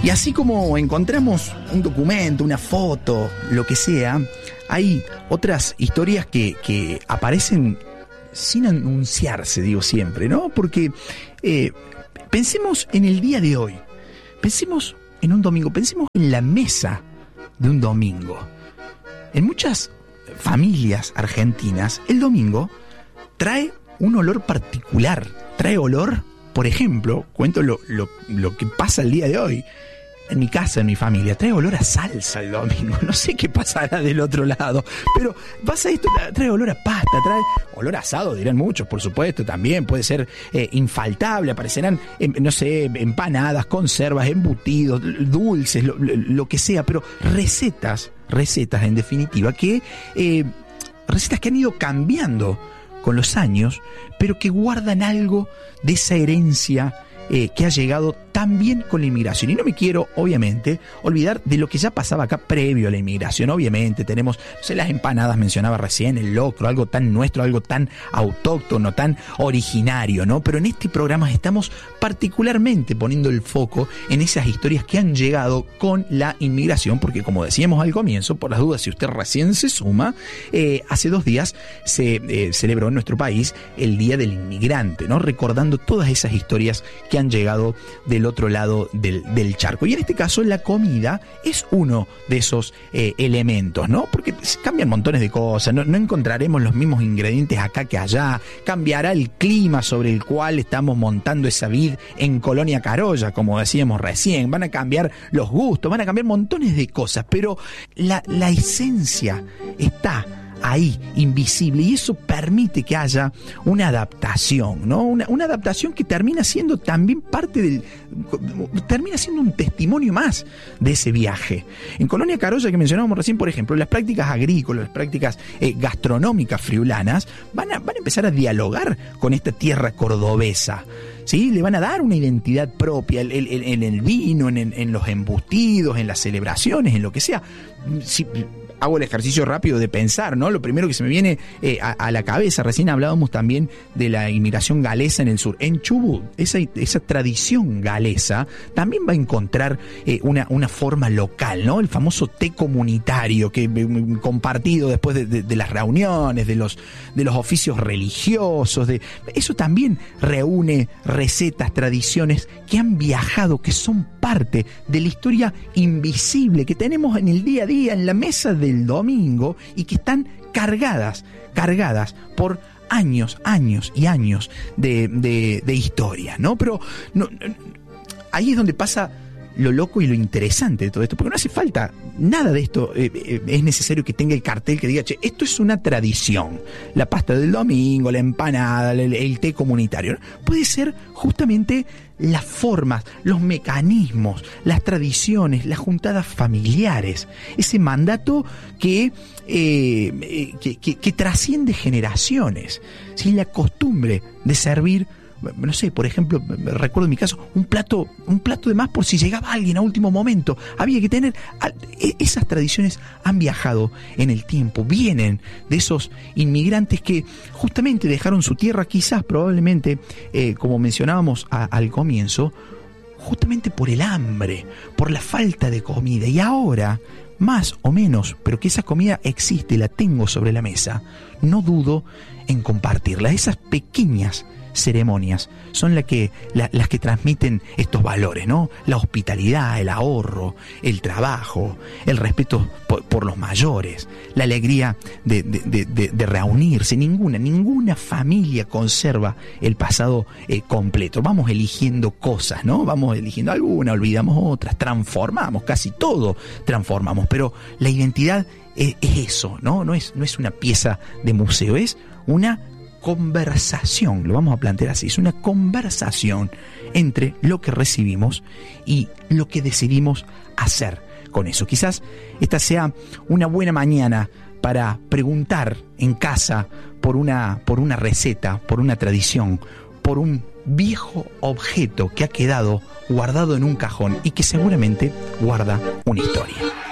Y así como encontramos un documento, una foto, lo que sea, hay otras historias que aparecen sin anunciarse, digo siempre, ¿no? Porque pensemos en el día de hoy, pensemos en un domingo, pensemos en la mesa de un domingo. En muchas familias argentinas, el domingo trae un olor particular, trae olor, por ejemplo, cuento lo que pasa el día de hoy. En mi casa, en mi familia, trae olor a salsa el domingo. No sé qué pasará del otro lado, pero pasa esto, trae olor a pasta, trae olor a asado, dirán muchos, por supuesto, también puede ser infaltable. Aparecerán, no sé, empanadas, conservas, embutidos, dulces, lo que sea, pero recetas en definitiva, recetas que han ido cambiando con los años, pero que guardan algo de esa herencia que ha llegado también con la inmigración. Y no me quiero, obviamente, olvidar de lo que ya pasaba acá previo a la inmigración. Obviamente tenemos, no sé, las empanadas, mencionaba recién, el locro, algo tan nuestro, algo tan autóctono, tan originario, ¿no? Pero en este programa estamos particularmente poniendo el foco en esas historias que han llegado con la inmigración, porque como decíamos al comienzo, por las dudas, si usted recién se suma, hace 2 días se celebró en nuestro país el Día del Inmigrante, ¿no? Recordando todas esas historias que han llegado del otro lado del charco. Y en este caso la comida es uno de esos elementos, ¿no? Porque cambian montones de cosas, no encontraremos los mismos ingredientes acá que allá, cambiará el clima sobre el cual estamos montando esa vid en Colonia Carolla, como decíamos recién, van a cambiar los gustos, van a cambiar montones de cosas, pero la esencia está ahí, invisible, y eso permite que haya una adaptación, ¿no? Una adaptación que termina siendo también termina siendo un testimonio más de ese viaje. En Colonia Carolla, que mencionábamos recién, por ejemplo, las prácticas agrícolas, las prácticas gastronómicas friulanas van a empezar a dialogar con esta tierra cordobesa. ¿Sí? Le van a dar una identidad propia en el vino, en los embutidos, en las celebraciones, en lo que sea. Si hago el ejercicio rápido de pensar, ¿no? Lo primero que se me viene a la cabeza, recién hablábamos también de la inmigración galesa en el sur. En Chubut, esa tradición galesa también va a encontrar una forma local, ¿no? El famoso té comunitario que compartido después de las reuniones, de los oficios religiosos, eso también reúne recetas, tradiciones que han viajado, que son parte de la historia invisible que tenemos en el día a día, en la mesa del domingo, y que están cargadas por años y años de historia, ¿no? Pero ahí es donde pasa lo loco y lo interesante de todo esto, porque no hace falta nada de esto, es necesario que tenga el cartel que diga, che, esto es una tradición, la pasta del domingo, la empanada, el té comunitario. Puede ser justamente las formas, los mecanismos, las tradiciones, las juntadas familiares, ese mandato que trasciende generaciones, ¿sí? La costumbre de servir, no sé, por ejemplo, recuerdo en mi caso, un plato de más por si llegaba alguien a último momento. Había que tener... Esas tradiciones han viajado en el tiempo, vienen de esos inmigrantes que justamente dejaron su tierra, quizás, probablemente, como mencionábamos al comienzo, justamente por el hambre, por la falta de comida. Y ahora, más o menos, pero que esa comida existe, la tengo sobre la mesa, no dudo en compartirla. Esas pequeñas ceremonias son las que transmiten estos valores, ¿no? La hospitalidad, el ahorro, el trabajo, el respeto por los mayores, la alegría de reunirse. Ninguna familia conserva el pasado completo. Vamos eligiendo cosas, ¿no? Vamos eligiendo algunas, olvidamos otras, transformamos, casi todo transformamos, pero la identidad es eso, ¿no? No es una pieza de museo, es una conversación, lo vamos a plantear así, es una conversación entre lo que recibimos y lo que decidimos hacer con eso. Quizás esta sea una buena mañana para preguntar en casa por una receta, por una tradición, por un viejo objeto que ha quedado guardado en un cajón y que seguramente guarda una historia.